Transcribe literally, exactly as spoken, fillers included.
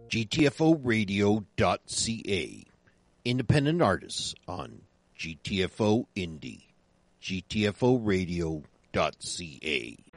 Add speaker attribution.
Speaker 1: G T F O radio dot C A. Independent artists on G T F O Indie. G T F O radio dot C A.